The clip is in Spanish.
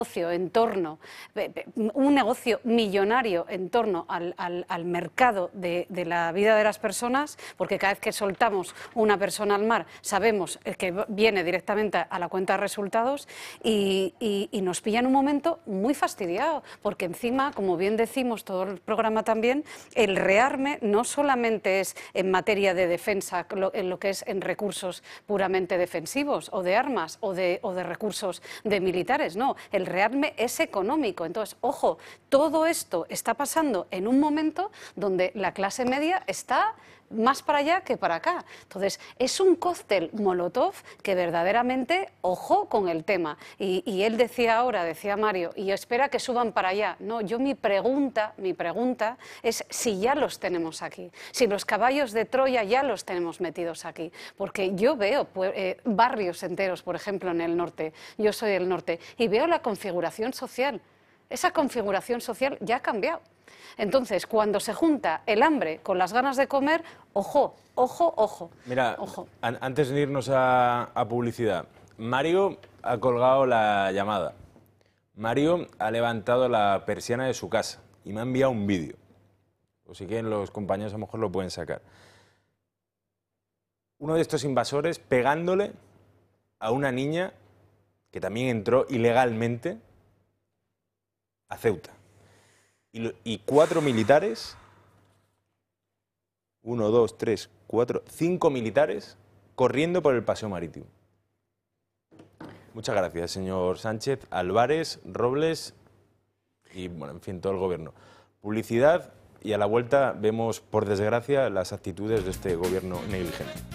en torno, un negocio millonario en torno al mercado de la vida de las personas, porque cada vez que soltamos una persona al mar sabemos que viene directamente a la cuenta de resultados y nos pilla en un momento muy fastidiado, porque encima, como bien decimos todo el programa también, el rearme no solamente es en materia de defensa, en lo que es en recursos puramente defensivos o de armas o de recursos de militares, no, el rearme es económico. Entonces, ojo, todo esto está pasando en un momento donde la clase media está más para allá que para acá. Entonces, es un cóctel molotov que verdaderamente, ojo con el tema. Y él decía ahora, decía Mario, y espera que suban para allá. No, yo mi pregunta es si ya los tenemos aquí, si los caballos de Troya ya los tenemos metidos aquí. Porque yo veo barrios enteros, por ejemplo, en el norte, yo soy del norte, y veo la configuración social. Esa configuración social ya ha cambiado. Entonces, cuando se junta el hambre con las ganas de comer, ojo, ojo, ojo. Mira, ojo. Antes de irnos a publicidad, Mario ha colgado la llamada. Mario ha levantado la persiana de su casa y me ha enviado un vídeo. O si quieren los compañeros a lo mejor lo pueden sacar. Uno de estos invasores pegándole a una niña que también entró ilegalmente a Ceuta. Y 4 militares, 1, 2, 3, 4, 5 militares corriendo por el paseo marítimo. Muchas gracias, señor Sánchez, Álvarez, Robles y, bueno, en fin, todo el gobierno. Publicidad y a la vuelta vemos, por desgracia, las actitudes de este gobierno negligente.